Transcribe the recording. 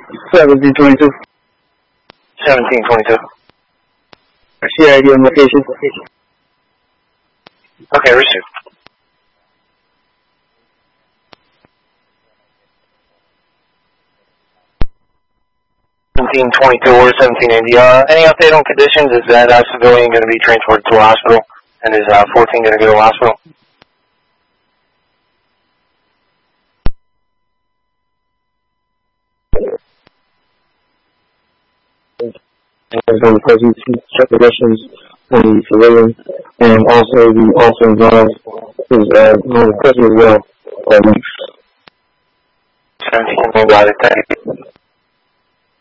1722. 1722. CID on location. Okay, received. or 1780. Any update on conditions? Is that civilian going to be transported to a hospital? And is 14 going to go to a hospital? Because we see conditions on the civilian, and also we also involve his cousin as well. 17, got it. Thank you.